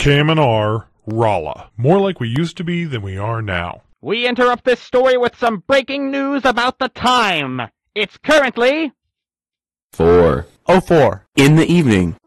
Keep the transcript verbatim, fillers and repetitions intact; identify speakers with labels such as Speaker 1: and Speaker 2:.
Speaker 1: K M N R, Rolla. More like we used to be than we are now.
Speaker 2: We interrupt this story with some breaking news about the time. It's currently
Speaker 3: four
Speaker 4: oh four
Speaker 3: in the evening.